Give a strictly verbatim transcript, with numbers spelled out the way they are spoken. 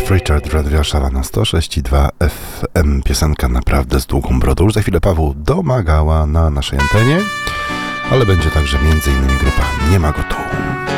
Cliff Richard, Radio Warszawa na sto sześć i dwa F M. Piosenka naprawdę z długą brodą. Już za chwilę Paweł Domagała na naszej antenie, ale będzie także między innymi grupa Nie ma go tu.